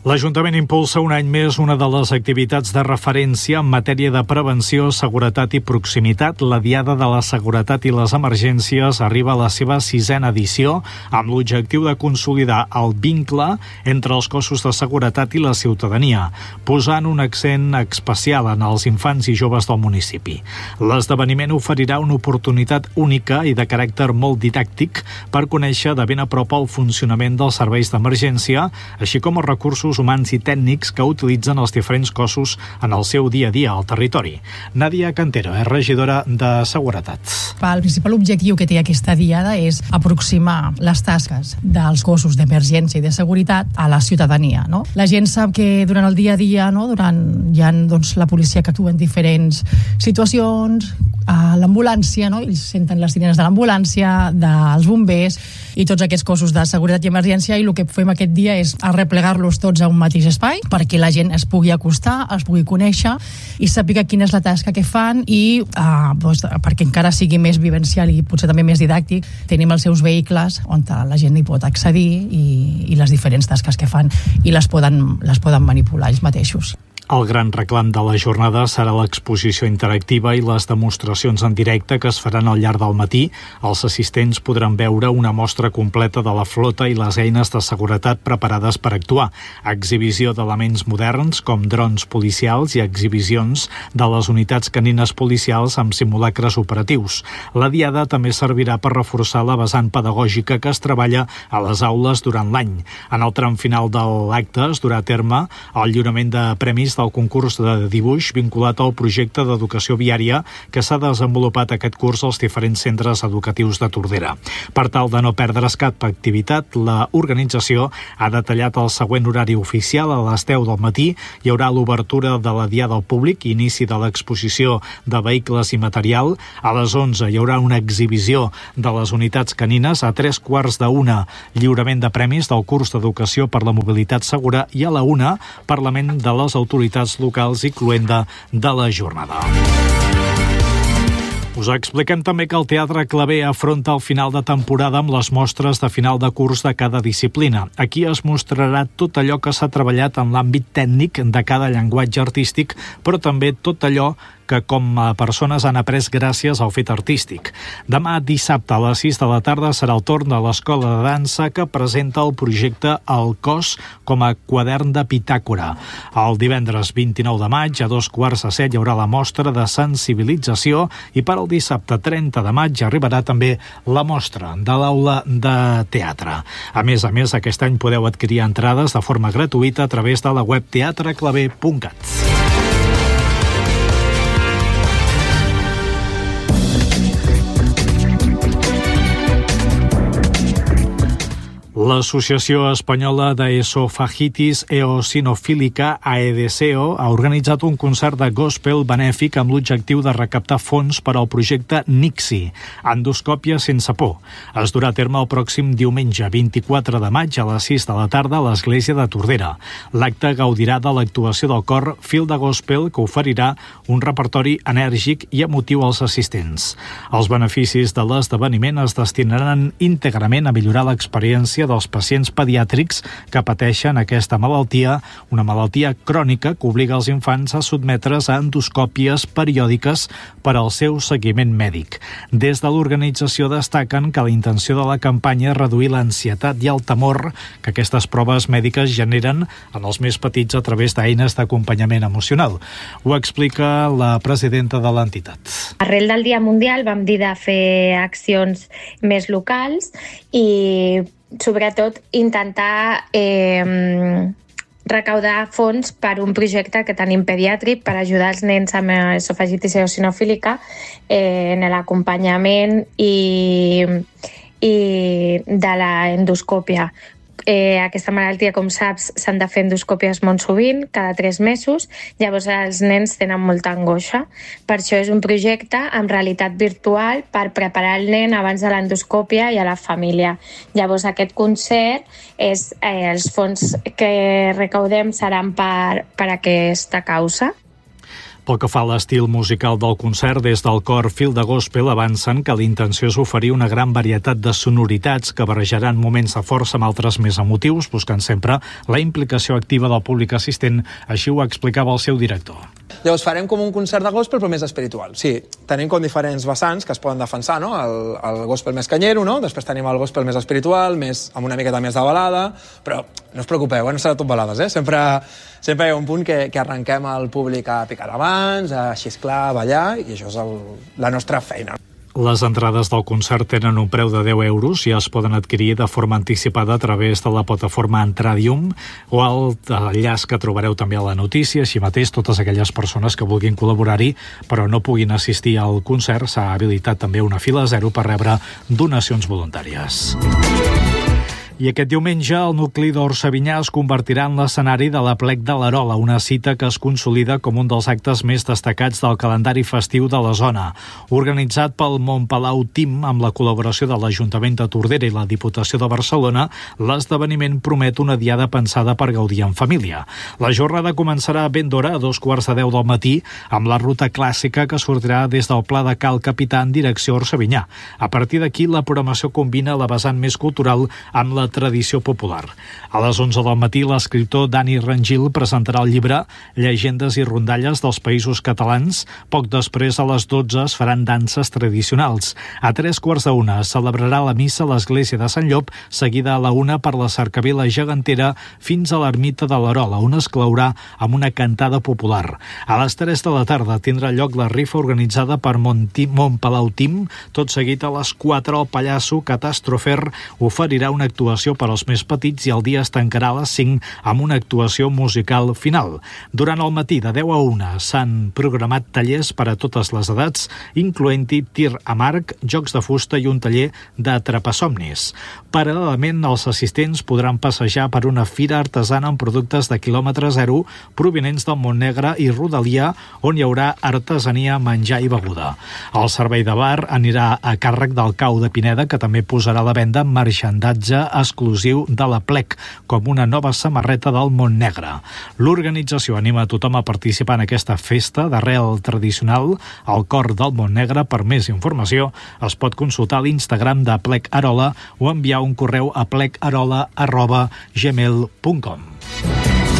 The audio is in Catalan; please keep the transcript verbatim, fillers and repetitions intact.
L'Ajuntament impulsa un any més una de les activitats de referència en matèria de prevenció, seguretat i proximitat. La Diada de la Seguretat i les Emergències arriba a la seva sisena edició amb l'objectiu de consolidar el vincle entre els cossos de seguretat i la ciutadania, posant un accent especial en els infants i joves del municipi. L'esdeveniment oferirà una oportunitat única i de caràcter molt didàctic per conèixer de ben a prop el funcionament dels serveis d'emergència, així com els recursos humans i tècnics que utilitzen els diferents cossos en el seu dia a dia al territori. Nàdia Cantero és regidora de Seguretat. El principal objectiu que té aquesta diada és aproximar les tasques dels cossos d'emergència i de seguretat a la ciutadania. No? La gent sap que durant el dia a dia, no? durant, hi ha doncs, la policia que actua en diferents situacions, a l'ambulància, no? Ells senten les sirenes de l'ambulància, dels bombers i tots aquests cossos de seguretat i emergència, i el que fem aquest dia és arreplegar-los tots a un mateix espai perquè la gent es pugui acostar, es pugui conèixer i sàpiga quina és la tasca que fan i uh, doncs, perquè encara sigui més vivencial i potser també més didàctic, tenim els seus vehicles on la gent hi pot accedir i, i les diferents tasques que fan i les poden, les poden manipular ells mateixos. El gran reclam de la jornada serà l'exposició interactiva i les demostracions en directe que es faran al llarg del matí. Els assistents podran veure una mostra completa de la flota i les eines de seguretat preparades per actuar, exhibició d'elements moderns com drons policials i exhibicions de les unitats canines policials amb simulacres operatius. La diada també servirà per reforçar la vessant pedagògica que es treballa a les aules durant l'any. En el tram final de l'acte es durà a terme el lliurament de premis del concurs de dibuix vinculat al projecte d'educació viària que s'ha desenvolupat aquest curs als diferents centres educatius de Tordera. Per tal de no perdre's cap activitat, la organització ha detallat el següent horari oficial. A les deu del matí hi haurà l'obertura de la diada al públic, inici de l'exposició de vehicles i material. A les onze hi haurà una exhibició de les unitats canines. A tres quarts d'una, lliurament de premis del curs d'educació per la mobilitat segura, i a la una, Parlament de les autoritats locals i cloenda de la jornada. Us expliquem també que el Teatre Claver afronta el final de temporada amb les mostres de final de curs de cada disciplina. Aquí es mostrarà tot allò que s'ha treballat en l'àmbit tècnic de cada llenguatge artístic, però també tot allò que com a persones han après gràcies al fet artístic. Demà dissabte a les sis de la tarda serà el torn de l'Escola de Dansa, que presenta el projecte El Cos com a quadern de Pitàgora. El divendres vint-i-nou de maig a dos quarts de set hi haurà la mostra de sensibilització i per al dissabte trenta de maig arribarà també la mostra de l'aula de teatre. A més a més, aquest any podeu adquirir entrades de forma gratuïta a través de la web teatre claver punt cat. L'Associació Espanyola d'Esofagitis Eosinofílica, AEDESEO, ha organitzat un concert de gospel benèfic amb l'objectiu de recaptar fons per al projecte NICSI, endoscòpia sense por. Es durà a terme el pròxim diumenge vint-i-quatre de maig a les sis de la tarda a l'Església de Tordera. L'acte gaudirà de l'actuació del cor Fil de Gospel, que oferirà un repertori enèrgic i emotiu als assistents. Els beneficis de l'esdeveniment es destinaran íntegrament a millorar l'experiència dels pacients pediàtrics que pateixen aquesta malaltia, una malaltia crònica que obliga els infants a sotmetre's a endoscòpies periòdiques per al seu seguiment mèdic. Des de l'organització destaquen que la intenció de la campanya és reduir l'ansietat i el temor que aquestes proves mèdiques generen en els més petits a través d'eines d'acompanyament emocional. Ho explica la presidenta de l'entitat. Arrel del Dia Mundial vam dir de fer accions més locals i sobretot intentar eh, recaudar fons per un projecte que tenim pediàtric per ajudar els nens amb esofagitis eosinofílica eh, en l'acompanyament i, i de l'endoscòpia. Eh, aquesta malaltia, com saps, s'han de fer endoscòpies molt sovint, cada tres mesos, llavors els nens tenen molta angoixa. Per això és un projecte amb realitat virtual per preparar el nen abans de l'endoscòpia i a la família. Llavors aquest concert, és, eh, els fons que recaudem seran per, per aquesta causa. Pel que fa a l'estil musical del concert, des del cor Fil de Gospel avancen que l'intenció és oferir una gran varietat de sonoritats que barrejaran moments de força amb altres més emotius, buscant sempre la implicació activa del públic assistent, així ho explicava el seu director. Llavors farem com un concert de gospel però més espiritual. Sí, tenim com diferents vessants que es poden defensar, no? El, el gospel més canyero, no? Després tenim el gospel més espiritual, més, amb una miqueta més de balada, però no us preocupeu, eh? No serà tot balades, eh? Sempre, sempre hi ha un punt que, que arrenquem el públic a picar abans, a xisclar, a ballar, i això és el, la nostra feina. Les entrades del concert tenen un preu de deu euros i es poden adquirir de forma anticipada a través de la plataforma Entradium o el enllaç que trobareu també a la notícia. Així mateix, totes aquelles persones que vulguin col·laborar-hi però no puguin assistir al concert, s'ha habilitat també una fila zero per rebre donacions voluntàries. I aquest diumenge el nucli d'Orsavinyà es convertirà en l'escenari de l'Aplec de l'Arola, una cita que es consolida com un dels actes més destacats del calendari festiu de la zona. Organitzat pel Montpalau Team amb la col·laboració de l'Ajuntament de Tordera i la Diputació de Barcelona, l'esdeveniment promet una diada pensada per gaudir en família. La jornada començarà ben d'hora, a dos quarts de deu del matí, amb la ruta clàssica que sortirà des del Pla de Cal Capità en direcció a Orsavinyà. A partir d'aquí, la programació combina la vessant més cultural amb la tradició popular. A les onze del matí, l'escriptor Dani Rangil presentarà el llibre Llegendes i rondalles dels països catalans. Poc després, a les dotze, es faran danses tradicionals. A tres quarts d'una es celebrarà la missa a l'església de Sant Llop, seguida a la una per la cercavila gegantera fins a l'ermita de l'Arola, on es claurà amb una cantada popular. A les tres de la tarda tindrà lloc la rifa organitzada per Montpalau Team. Tot seguit, a les quatre, el pallasso Catàstrofer oferirà una actuació per als més petits i el dia es tancarà a les cinc amb una actuació musical final. Durant el matí de deu a una s'han programat tallers per a totes les edats, incloent-hi tir amb arc, jocs de fusta i un taller d'atrapasomnis. Paral·lelament, els assistents podran passejar per una fira artesana amb productes de quilòmetre zero provinents del Montnegre i rodalia, on hi haurà artesania, menjar i beguda. El servei de bar anirà a càrrec del Cau de Pineda, que també posarà a la venda marxandatge exclusiu de l'Aplec, com una nova samarreta del Montnegre. L'organització anima a tothom a participar en aquesta festa d'arrel tradicional al cor del Montnegre. Per més informació es pot consultar l'Instagram d'Aplec Arola o enviar un correu a plecarola arroba gmail punt com.